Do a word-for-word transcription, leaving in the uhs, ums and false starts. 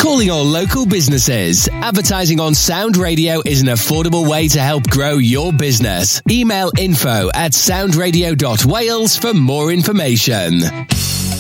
Calling all local businesses. Advertising on Sound Radio is an affordable way to help grow your business. Email info at soundradio dot wales for more information.